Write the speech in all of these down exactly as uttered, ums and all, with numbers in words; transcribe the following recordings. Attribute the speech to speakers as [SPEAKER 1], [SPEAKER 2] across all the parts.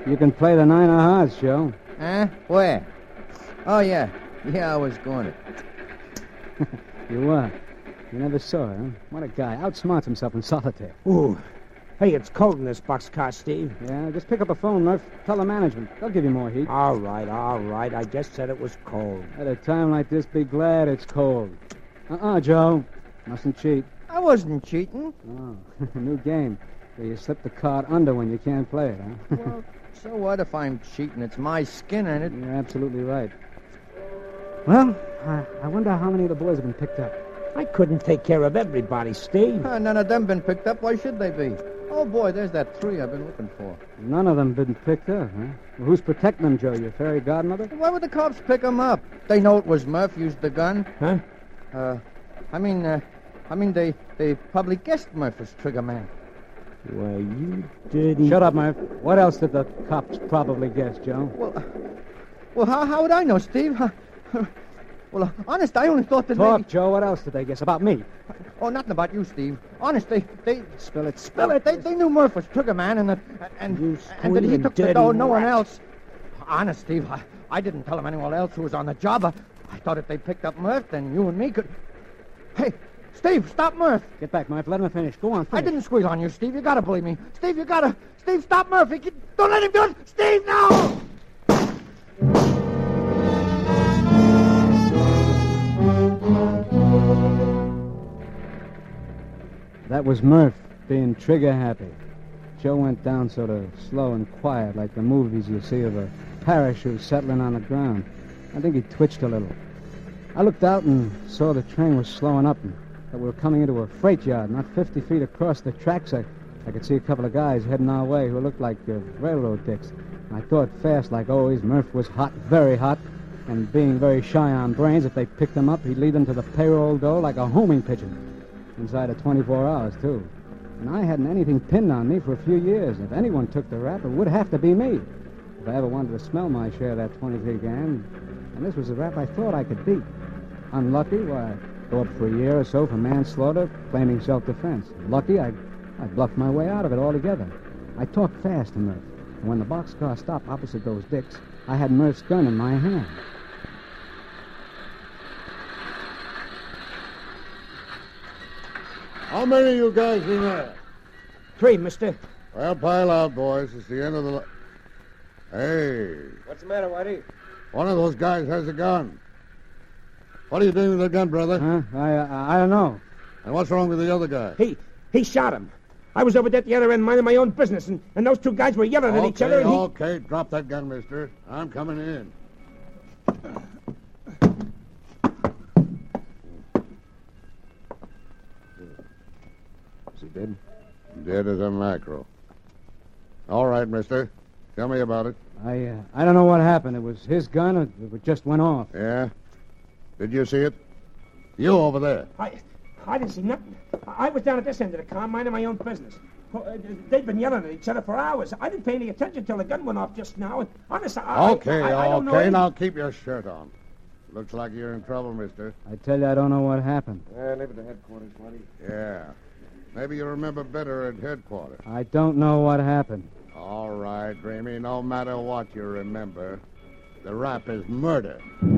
[SPEAKER 1] You can play the nine of hearts, Joe.
[SPEAKER 2] Huh? Where? Oh, yeah. Yeah, I was going to.
[SPEAKER 1] You were. You never saw it, huh? What a guy. Outsmarts himself in solitaire.
[SPEAKER 3] Ooh. Hey, it's cold in this boxcar, Steve.
[SPEAKER 1] Yeah, just pick up a phone, Murph. Tell the management. They'll give you more heat.
[SPEAKER 3] All right, all right. I just said it was cold.
[SPEAKER 1] At a time like this, be glad it's cold. Uh-uh, Joe. Mustn't cheat.
[SPEAKER 2] I wasn't cheating.
[SPEAKER 1] Oh, new game. So you slip the card under when you can't play it, huh?
[SPEAKER 2] Well, so what if I'm cheating? It's my skin, ain't it?
[SPEAKER 1] You're absolutely right. Well, I, I wonder how many of the boys have been picked up.
[SPEAKER 3] I couldn't take care of everybody, Steve.
[SPEAKER 2] Uh, none of them been picked up. Why should they be? Oh, boy, there's that three I've been looking for.
[SPEAKER 1] None of them been picked up, huh? Well, who's protecting them, Joe? Your fairy godmother?
[SPEAKER 2] Why would the cops pick them up? They know it was Murph used the gun.
[SPEAKER 3] Huh?
[SPEAKER 2] Uh, I mean, uh, I mean, they, they probably guessed Murph was Trigger Man.
[SPEAKER 3] Why, you dirty...
[SPEAKER 1] Shut up, Murph. What else did the cops probably guess, Joe?
[SPEAKER 2] Well, uh, well, how, how would I know, Steve? Well, uh, honest, I only thought that
[SPEAKER 1] Talk,
[SPEAKER 2] maybe...
[SPEAKER 1] Joe. What else did they guess? About me?
[SPEAKER 2] Oh, nothing about you, Steve. Honest, they... they
[SPEAKER 1] Spill it, spill
[SPEAKER 2] well,
[SPEAKER 1] it.
[SPEAKER 2] They, they knew Murph was Trigger Man and that... And,
[SPEAKER 3] You
[SPEAKER 2] and that he
[SPEAKER 3] squealing
[SPEAKER 2] took the
[SPEAKER 3] dirty
[SPEAKER 2] dough, no one
[SPEAKER 3] rat.
[SPEAKER 2] else. Honest, Steve, I, I didn't tell them anyone else who was on the job. I, I thought if they picked up Murph, then you and me could... Hey, Steve, stop Murph.
[SPEAKER 1] Get back, Murph. Let him finish. Go on, finish.
[SPEAKER 2] I didn't squeal on you, Steve. You gotta believe me. Steve, you gotta... Steve, stop Murphy. Don't let him do it. Steve, no!
[SPEAKER 1] That was Murph being trigger happy. Joe went down sort of slow and quiet, like the movies you see of a parachute settling on the ground. I think he twitched a little. I looked out and saw the train was slowing up and that we were coming into a freight yard, not fifty feet across the tracks. I, I could see a couple of guys heading our way who looked like uh, railroad dicks. And I thought fast, like always. Murph was hot, very hot, and being very shy on brains, if they picked him up, he'd lead them to the payroll dough like a homing pigeon. Inside of twenty-four hours, too. And I hadn't anything pinned on me for a few years. If anyone took the rap, it would have to be me. If I ever wanted to smell my share of that twenty-three gang. And this was a rap I thought I could beat. Unlucky, why, I'd go up for a year or so for manslaughter, claiming self-defense. Lucky, I I bluffed my way out of it altogether. I talked fast to Murph. And when the boxcar stopped opposite those dicks, I had Murph's gun in my hand.
[SPEAKER 4] How many of you guys in there?
[SPEAKER 3] Three, mister.
[SPEAKER 4] Well, pile out, boys. It's the end of the... Li- hey,
[SPEAKER 5] What's the matter, Whitey?
[SPEAKER 4] one of those guys has a gun. What are you doing with the gun, brother?
[SPEAKER 1] Huh? I, I, I don't know.
[SPEAKER 4] And what's wrong with the other guy?
[SPEAKER 3] He he shot him. I was over there at the other end minding my own business, and, and those two guys were yelling at each other,
[SPEAKER 4] Okay,
[SPEAKER 3] and he...
[SPEAKER 4] okay, drop that gun, mister. I'm coming in.
[SPEAKER 5] Is he dead?
[SPEAKER 4] Dead as a mackerel. All right, mister. Tell me about it.
[SPEAKER 1] I uh, I don't know what happened. It was his gun, or it just went off.
[SPEAKER 4] Yeah? Did you see it? You over there.
[SPEAKER 3] I, I didn't see nothing. I I was down at this end of the car minding my own business. Well, uh, They'd been yelling at each other for hours. I didn't pay any attention till the gun went off just now. And honest, I,
[SPEAKER 4] Okay,
[SPEAKER 3] I, I, I don't know
[SPEAKER 4] okay.
[SPEAKER 3] any-
[SPEAKER 4] Now keep your shirt on. Looks like you're in trouble, mister.
[SPEAKER 1] I tell you, I don't know what happened.
[SPEAKER 5] Uh, leave it to headquarters, Whitey.
[SPEAKER 4] Yeah. Maybe you remember better at headquarters.
[SPEAKER 1] I don't know what happened.
[SPEAKER 4] All right, Dreamy. No matter what you remember, the rap is murder.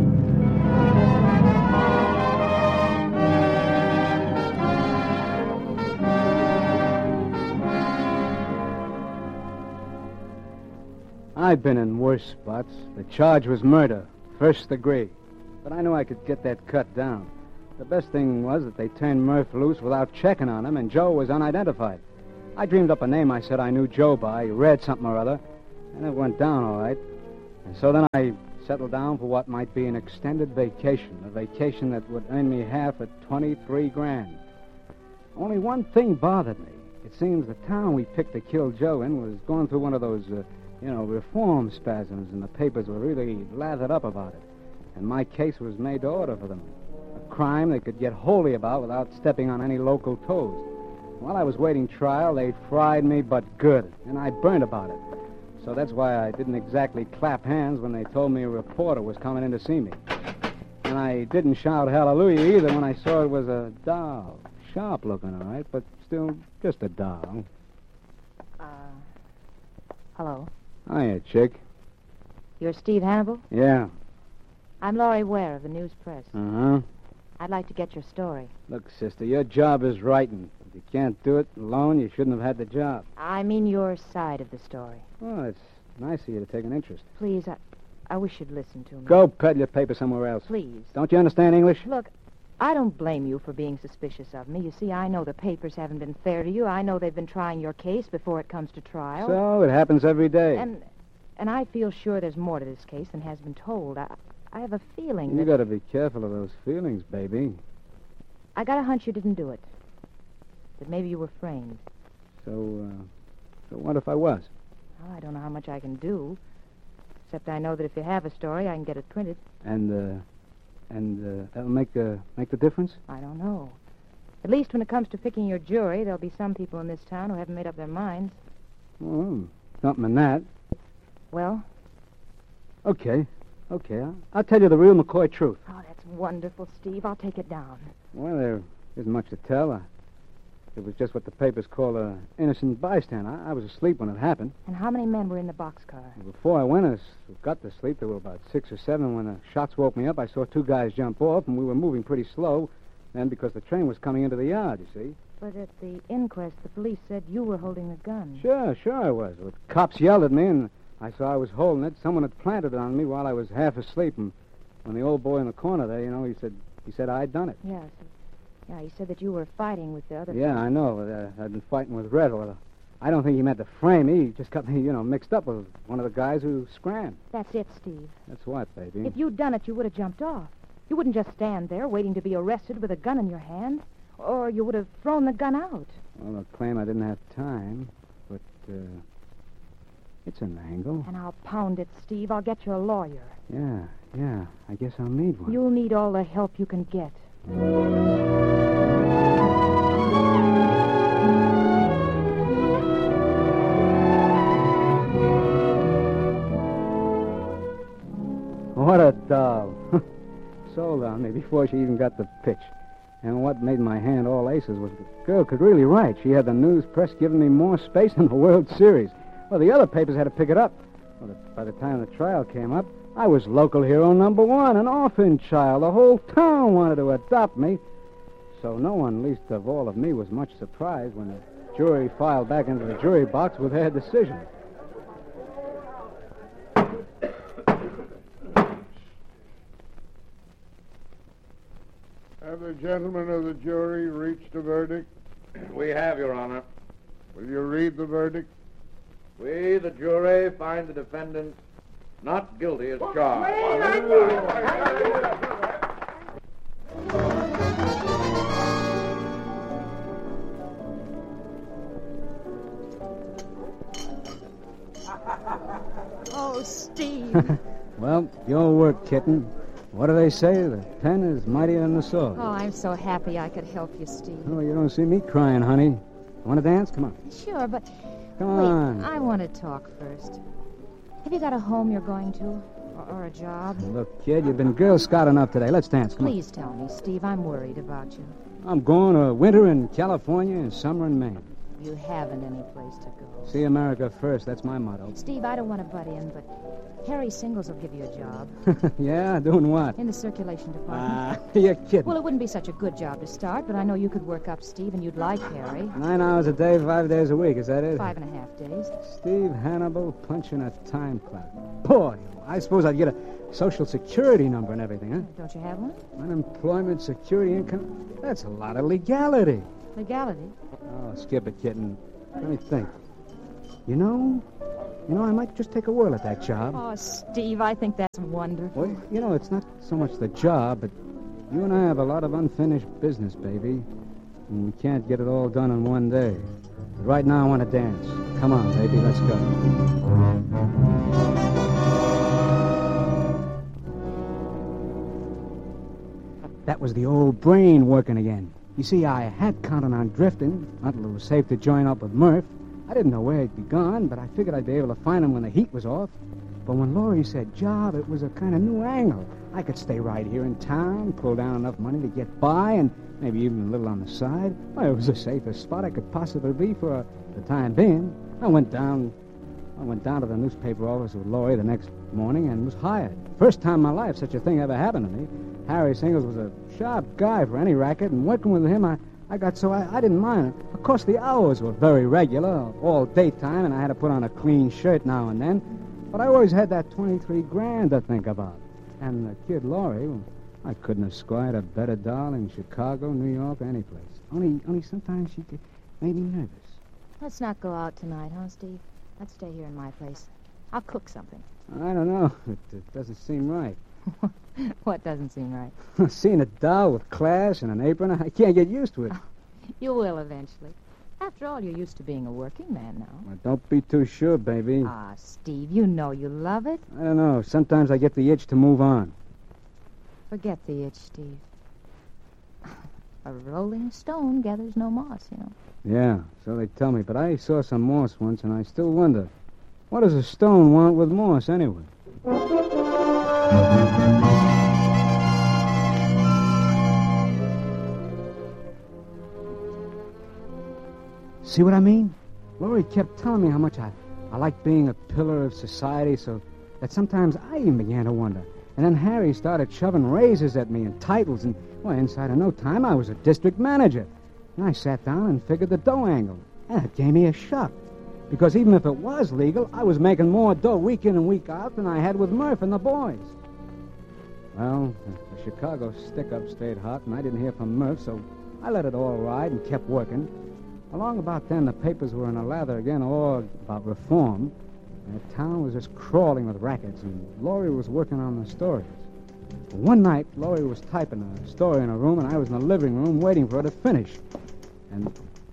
[SPEAKER 1] I've been in worse spots. The charge was murder, first degree. But I knew I could get that cut down. The best thing was that they turned Murph loose without checking on him, and Joe was unidentified. I dreamed up a name I said I knew Joe by, read something or other, and it went down all right. And so then I settled down for what might be an extended vacation, a vacation that would earn me half at twenty-three grand. Only one thing bothered me. It seems the town we picked to kill Joe in was going through one of those, uh, you know, reform spasms, and the papers were really lathered up about it. And my case was made to order for them. A crime they could get holy about without stepping on any local toes. While I was waiting trial, they fried me but good, and I burned about it. So that's why I didn't exactly clap hands when they told me a reporter was coming in to see me. And I didn't shout hallelujah either when I saw it was a doll. Sharp looking, all right, but still just a doll.
[SPEAKER 6] Uh, hello?
[SPEAKER 1] Hiya, chick.
[SPEAKER 6] You're Steve Hannibal?
[SPEAKER 1] Yeah.
[SPEAKER 6] I'm Laurie Ware of the News Press.
[SPEAKER 1] Uh-huh.
[SPEAKER 6] I'd like to get your story.
[SPEAKER 1] Look, sister, your job is writing. If you can't do it alone, you shouldn't have had the job.
[SPEAKER 6] I mean your side of the story.
[SPEAKER 1] Well, it's nice of you to take an interest.
[SPEAKER 6] Please, I, I wish you'd listen to me.
[SPEAKER 1] Go peddle your paper somewhere else.
[SPEAKER 6] Please.
[SPEAKER 1] Don't you understand English?
[SPEAKER 6] Look, I don't blame you for being suspicious of me. You see, I know the papers haven't been fair to you. I know they've been trying your case before it comes to trial.
[SPEAKER 1] So, it happens every day.
[SPEAKER 6] And and I feel sure there's more to this case than has been told. I, I have a feeling
[SPEAKER 1] You
[SPEAKER 6] that...
[SPEAKER 1] gotta be careful of those feelings, baby.
[SPEAKER 6] I got a hunch you didn't do it. That maybe you were framed.
[SPEAKER 1] So, uh, so what if I was?
[SPEAKER 6] Well, I don't know how much I can do. Except I know that if you have a story, I can get it printed.
[SPEAKER 1] And, uh, and, uh, that'll make, uh, make the difference?
[SPEAKER 6] I don't know. At least when it comes to picking your jury, there'll be some people in this town who haven't made up their minds.
[SPEAKER 1] Well, something in that.
[SPEAKER 6] Well?
[SPEAKER 1] Okay. Okay, I'll, I'll tell you the real McCoy truth.
[SPEAKER 6] Oh, that's wonderful, Steve. I'll take it down.
[SPEAKER 1] Well, there isn't much to tell. I, it was just what the papers call an innocent bystander. I, I was asleep when it happened.
[SPEAKER 6] And how many men were in the boxcar?
[SPEAKER 1] Before I went, I s- got to sleep. There were about six or seven. When the shots woke me up, I saw two guys jump off, and we were moving pretty slow. Then, because the train was coming into the yard, you see.
[SPEAKER 6] But at the inquest, the police said you were holding the gun.
[SPEAKER 1] Sure, sure I was. The cops yelled at me, and I saw I was holding it. Someone had planted it on me while I was half asleep. And when the old boy in the corner there, you know, he said he said I'd done it.
[SPEAKER 6] Yes. Yeah, he said that you were fighting with the other...
[SPEAKER 1] Yeah, I know. Uh, I'd been fighting with Red. Well, I don't think he meant to frame me. He just got me, you know, mixed up with one of the guys who scrammed.
[SPEAKER 6] That's it, Steve.
[SPEAKER 1] That's what, baby?
[SPEAKER 6] If you'd done it, you would have jumped off. You wouldn't just stand there waiting to be arrested with a gun in your hand. Or you would have thrown the gun out.
[SPEAKER 1] Well, they'll claim I didn't have time, but, uh, it's an angle.
[SPEAKER 6] And I'll pound it, Steve. I'll get you a lawyer.
[SPEAKER 1] Yeah, yeah. I guess I'll need one.
[SPEAKER 6] You'll need all the help you can get. What a doll. Sold on me before she even got the pitch. And what made my hand all aces was the girl could really write. She had the News Press giving me more space than the World Series. Well, the other papers had to pick it up. Well, by the time the trial came up, I was local hero number one, an orphan child. The whole town wanted to adopt me. So no one, least of all of me, was much surprised when the jury filed back into the jury box with their decision.
[SPEAKER 4] Have the gentlemen of the jury reached a verdict?
[SPEAKER 5] We have, Your Honor.
[SPEAKER 4] Will you read the verdict?
[SPEAKER 5] We, the jury, find the defendant not guilty as charged.
[SPEAKER 6] Oh, Steve.
[SPEAKER 1] Well, your work, kitten. What do they say? The pen is mightier than the sword.
[SPEAKER 6] Oh, I'm so happy I could help you, Steve.
[SPEAKER 1] Oh, you don't see me crying, honey. Want to dance? Come on.
[SPEAKER 6] Sure, but...
[SPEAKER 1] Come
[SPEAKER 6] Wait,
[SPEAKER 1] on.
[SPEAKER 6] I want to talk first. Have you got a home you're going to? Or, or a job?
[SPEAKER 1] Look, kid, you've been Girl Scout enough today. Let's dance. Come
[SPEAKER 6] Please tell me, Steve. I'm worried about you.
[SPEAKER 1] on. I'm going to winter in California and summer in Maine.
[SPEAKER 6] You haven't any place to go.
[SPEAKER 1] See America first. That's my motto.
[SPEAKER 6] Steve, I don't want to butt in, but Harry Singles will give you a job.
[SPEAKER 1] Yeah? Doing what?
[SPEAKER 6] In the circulation department.
[SPEAKER 1] Ah, you're kidding.
[SPEAKER 6] Well, it wouldn't be such a good job to start, but I know you could work up, Steve, and you'd like Harry.
[SPEAKER 1] Nine hours a day, five days a week. Is that it?
[SPEAKER 6] Five and a half days.
[SPEAKER 1] Steve Hannibal punching a time clock. Boy, I suppose I'd get a Social Security number and everything, huh?
[SPEAKER 6] Don't you have one?
[SPEAKER 1] Unemployment, security, income. That's a lot of legality.
[SPEAKER 6] Legality?
[SPEAKER 1] Oh, skip it, kitten. Let me think. You know, you know, I might just take a whirl at that job.
[SPEAKER 6] Oh, Steve, I think that's wonderful.
[SPEAKER 1] Well, you know, it's not so much the job, but you and I have a lot of unfinished business, baby. And we can't get it all done in one day. But right now, I want to dance. Come on, baby, let's go. That was the old brain working again. You see, I had counted on drifting until it was safe to join up with Murph. I didn't know where he'd be gone, but I figured I'd be able to find him when the heat was off. But when Laurie said job, it was a kind of new angle. I could stay right here in town, pull down enough money to get by, and maybe even a little on the side. Well, it was the safest spot I could possibly be for the time being. I went down, I went down to the newspaper office with Laurie the next morning and was hired. First time in my life such a thing ever happened to me. Harry Singles was a sharp guy for any racket, and working with him, I, I got so I, I didn't mind it. Of course, the hours were very regular, all daytime, and I had to put on a clean shirt now and then. But I always had that twenty-three grand to think about. And the kid Laurie, well, I couldn't have squired a better doll in Chicago, New York, or any place. Only, only sometimes she get, made me nervous.
[SPEAKER 7] Let's not go out tonight, huh, Steve? Let's stay here in my place. I'll cook something.
[SPEAKER 1] I don't know. It, it doesn't seem right.
[SPEAKER 7] What doesn't seem right?
[SPEAKER 1] Seeing a doll with class and an apron, I can't get used to it.
[SPEAKER 7] You will eventually. After all, you're used to being a working man now.
[SPEAKER 1] Well, don't be too sure, baby.
[SPEAKER 7] Ah, Steve, you know you love it.
[SPEAKER 1] I don't know. Sometimes I get the itch to move on.
[SPEAKER 7] Forget the itch, Steve. A rolling stone gathers no moss, you know.
[SPEAKER 1] Yeah, so they tell me. But I saw some moss once, and I still wonder, what does a stone want with moss anyway? See what I mean? Laurie kept telling me how much I, I liked being a pillar of society, so that sometimes I even began to wonder. And then Harry started shoving raises at me and titles, and, well, inside of no time, I was a district manager. And I sat down and figured the dough angle. And it gave me a shock. Because even if it was legal, I was making more dough week in and week out than I had with Murph and the boys. Well, the Chicago stick-up stayed hot, and I didn't hear from Murph, so I let it all ride and kept working. Along about then, the papers were in a lather again, all about reform. And the town was just crawling with rackets, and Laurie was working on the stories. One night, Laurie was typing a story in her room, and I was in the living room waiting for her to finish. And...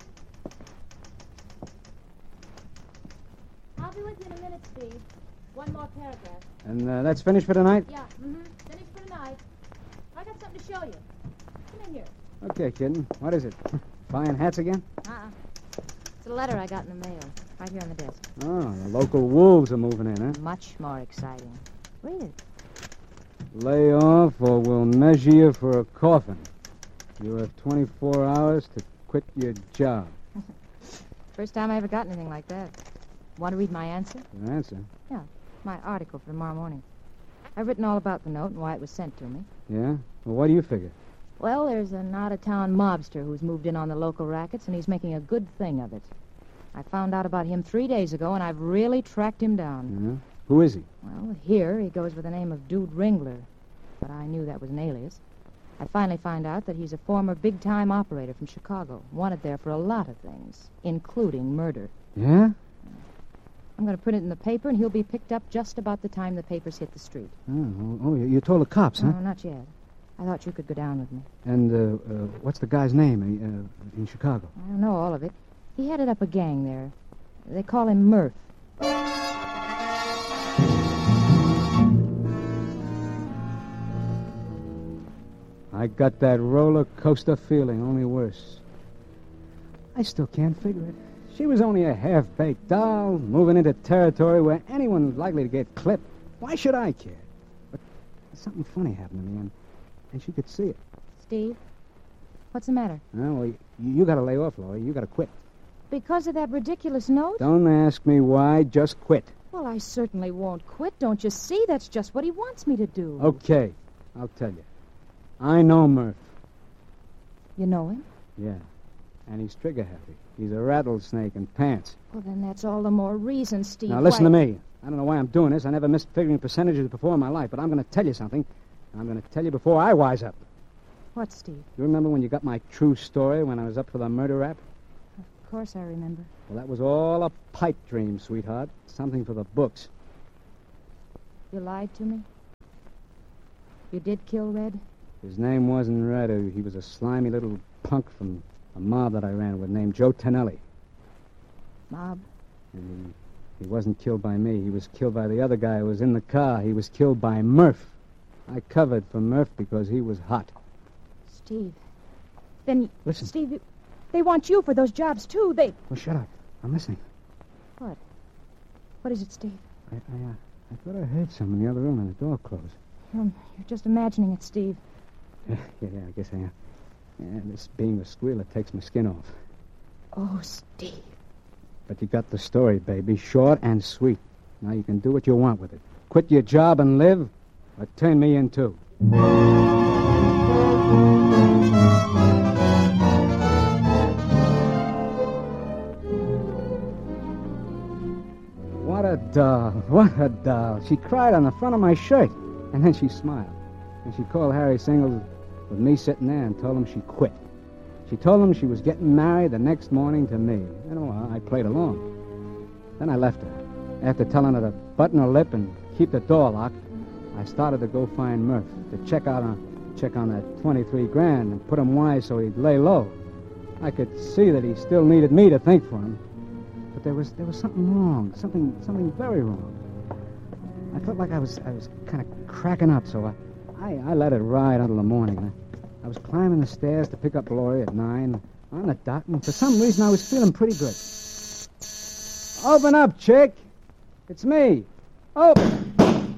[SPEAKER 7] I'll be with you in a minute, Steve. One more paragraph.
[SPEAKER 1] And uh, that's finished for tonight?
[SPEAKER 7] Yeah, mm-hmm. Finished for tonight. I got something to show you. Come in here.
[SPEAKER 1] Okay, kitten. What is it? Buying hats again?
[SPEAKER 7] Uh-uh. It's a letter I got in the mail, right here on the desk.
[SPEAKER 1] Oh, the local wolves are moving in, huh?
[SPEAKER 7] Much more exciting. Read it.
[SPEAKER 1] Lay off or we'll measure you for a coffin. You have twenty-four hours to quit your job.
[SPEAKER 7] First time I ever got anything like that. Want to read my answer?
[SPEAKER 1] Your answer?
[SPEAKER 7] Yeah, my article for tomorrow morning. I've written all about the note and why it was sent to me.
[SPEAKER 1] Yeah? Well, what do you figure?
[SPEAKER 7] Well, there's an out-of-town mobster who's moved in on the local rackets, and he's making a good thing of it. I found out about him three days ago, and I've really tracked him down.
[SPEAKER 1] Yeah? Who is he?
[SPEAKER 7] Well, here he goes with the name of Dude Ringler, but I knew that was an alias. I finally find out that he's a former big-time operator from Chicago, wanted there for a lot of things, including murder.
[SPEAKER 1] Yeah?
[SPEAKER 7] I'm going to print it in the paper, and he'll be picked up just about the time the papers hit the street.
[SPEAKER 1] Oh, oh you you told the cops, huh?
[SPEAKER 7] No, not yet. I thought you could go down with me.
[SPEAKER 1] And uh, uh, what's the guy's name uh, in Chicago?
[SPEAKER 7] I don't know all of it. He headed up a gang there. They call him Murph.
[SPEAKER 1] I got that roller coaster feeling, only worse. I still can't figure it. She was only a half-baked doll, moving into territory where anyone was likely to get clipped. Why should I care? But something funny happened to me, and, and she could see it.
[SPEAKER 7] Steve, what's the matter?
[SPEAKER 1] Oh, well, you, you got to lay off, Laurie. You got to quit.
[SPEAKER 7] Because of that ridiculous note?
[SPEAKER 1] Don't ask me why. Just quit.
[SPEAKER 7] Well, I certainly won't quit. Don't you see? That's just what he wants me to do.
[SPEAKER 1] Okay, I'll tell you. I know Murph.
[SPEAKER 7] You know him?
[SPEAKER 1] Yeah, and he's trigger-happy. He's a rattlesnake in pants.
[SPEAKER 7] Well, then that's all the more reason, Steve.
[SPEAKER 1] Now, listen
[SPEAKER 7] why...
[SPEAKER 1] to me. I don't know why I'm doing this. I never missed figuring percentages before in my life, but I'm going to tell you something. I'm going to tell you before I wise up.
[SPEAKER 7] What, Steve?
[SPEAKER 1] You remember when you got my true story when I was up for the murder rap?
[SPEAKER 7] Of course I remember.
[SPEAKER 1] Well, that was all a pipe dream, sweetheart. Something for the books.
[SPEAKER 7] You lied to me? You did kill Red?
[SPEAKER 1] His name wasn't Red. He was a slimy little punk from a mob that I ran with named Joe Tonelli.
[SPEAKER 7] Mob?
[SPEAKER 1] And he, he wasn't killed by me. He was killed by the other guy who was in the car. He was killed by Murph. I covered for Murph because he was hot.
[SPEAKER 7] Steve. Then...
[SPEAKER 1] Listen.
[SPEAKER 7] Steve, you, they want you for those jobs, too. They...
[SPEAKER 1] Well, shut up. I'm listening.
[SPEAKER 7] What? What is it, Steve?
[SPEAKER 1] I, I, uh, I thought I heard something in the other room and the door closed.
[SPEAKER 7] You're, you're just imagining it, Steve.
[SPEAKER 1] Yeah, yeah, yeah, I guess I am. Yeah, this being a squealer takes my skin off.
[SPEAKER 7] Oh, Steve.
[SPEAKER 1] But you got the story, baby. Short and sweet. Now you can do what you want with it. Quit your job and live, or turn me in too. What a doll. What a doll. She cried on the front of my shirt, and then she smiled. And she called Harry Singles with me sitting there and told him she quit. She told him she was getting married the next morning to me. You know, I played along. Then I left her. After telling her to button her lip and keep the door locked, I started to go find Murph to check out on check on that twenty-three grand and put him wise so he'd lay low. I could see that he still needed me to think for him. But there was there was something wrong, something something very wrong. I felt like I was I was kind of cracking up, so I, I, I let it ride until the morning. I, I was climbing the stairs to pick up Gloria at nine on the dot, and for some reason I was feeling pretty good. Open up, chick. It's me. Open.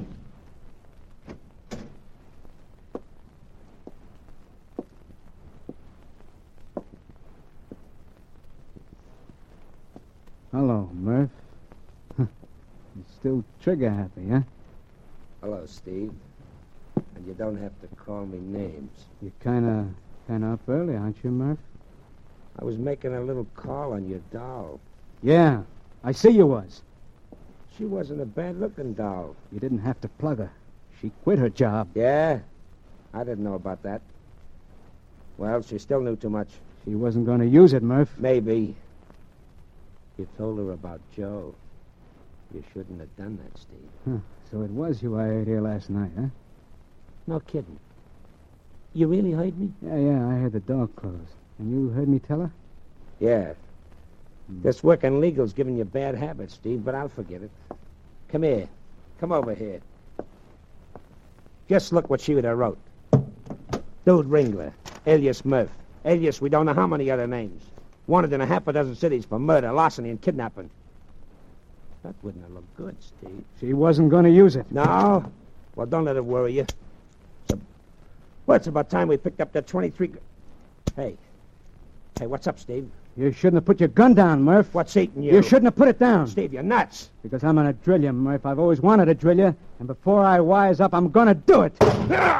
[SPEAKER 1] Hello, Murph. You're still trigger happy, huh?
[SPEAKER 8] Hello, Steve. And you don't have to call me names.
[SPEAKER 1] You're kind of kind of up early, aren't you, Murph?
[SPEAKER 8] I was making a little call on your doll.
[SPEAKER 1] Yeah, I see you was.
[SPEAKER 8] She wasn't a bad-looking doll.
[SPEAKER 1] You didn't have to plug her. She quit her job.
[SPEAKER 8] Yeah? I didn't know about that. Well, she still knew too much.
[SPEAKER 1] She wasn't going to use it, Murph.
[SPEAKER 8] Maybe. You told her about Joe. You shouldn't have done that, Steve.
[SPEAKER 1] Huh. So it was you I heard here last night, huh?
[SPEAKER 8] No kidding. You really heard me?
[SPEAKER 1] Yeah, yeah, I heard the door close. And you heard me tell her?
[SPEAKER 8] Yeah. Hmm. This working legal's giving you bad habits, Steve, but I'll forget it. Come here. Come over here. Just look what she would have wrote. Dude Ringler, alias Murph. Alias, we don't know how many other names. Wanted in a half a dozen cities for murder, larceny, and kidnapping. That wouldn't have looked good, Steve.
[SPEAKER 1] She wasn't going to use it.
[SPEAKER 8] No? Well, don't let it worry you. It's a... Well, it's about time we picked up that twenty-three... Hey. Hey, what's up, Steve?
[SPEAKER 1] You shouldn't have put your gun down, Murph.
[SPEAKER 8] What's eating you?
[SPEAKER 1] You shouldn't have put it down.
[SPEAKER 8] Steve, you're nuts.
[SPEAKER 1] Because I'm going to drill you, Murph. I've always wanted to drill you. And before I wise up, I'm going to do it.